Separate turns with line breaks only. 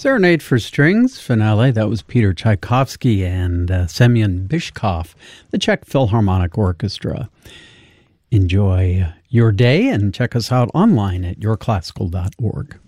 Serenade for Strings finale. That was Peter Tchaikovsky and Semyon Bishkov, the Czech Philharmonic Orchestra. Enjoy your day and check us out online at yourclassical.org.